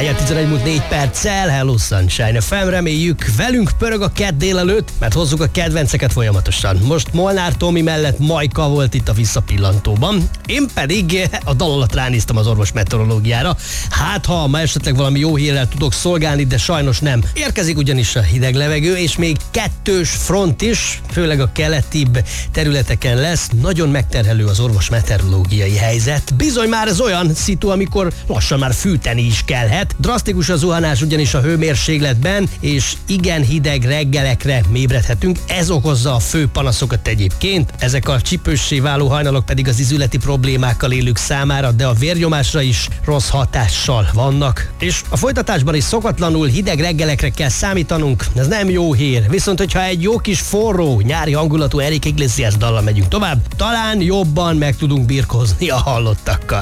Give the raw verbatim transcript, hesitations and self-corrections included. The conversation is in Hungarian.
negyven tizenegy múlt négy perccel, Hello Sunshine ef em, reméljük velünk pörög a kedd délelőtt, mert hozzuk a kedvenceket folyamatosan. Most Molnár Tomi mellett Majka volt itt a visszapillantóban, én pedig a dal alatt ránéztem az orvos meteorológiára. Hát ha ma esetleg valami jó hírrel tudok szolgálni, de sajnos nem. Érkezik ugyanis a hideg levegő, és még kettős front is, főleg a keletibb területeken lesz. Nagyon megterhelő az orvos meteorológiai helyzet. Bizony már ez olyan szitu, amikor lassan már fűteni is kellhet. Drasztikus a zuhanás ugyanis a hőmérsékletben, és igen hideg reggelekre ébredhetünk. Ez okozza a fő panaszokat egyébként. Ezek a csipőssé váló hajnalok pedig az izületi problémákkal élők számára, de a vérnyomásra is rossz hatással vannak. És a folytatásban is szokatlanul hideg reggelekre kell számítanunk. Ez nem jó hír. Viszont hogyha egy jó kis forró, nyári hangulatú Enrique Iglesias dallal megyünk tovább, talán jobban meg tudunk birkózni a hallottakkal.